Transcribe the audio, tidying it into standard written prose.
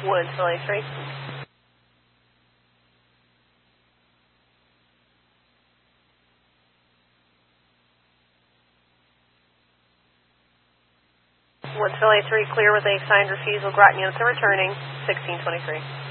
Woodsville A3. Woodsville A3 clear with a signed refusal. Groton units are returning. 1623.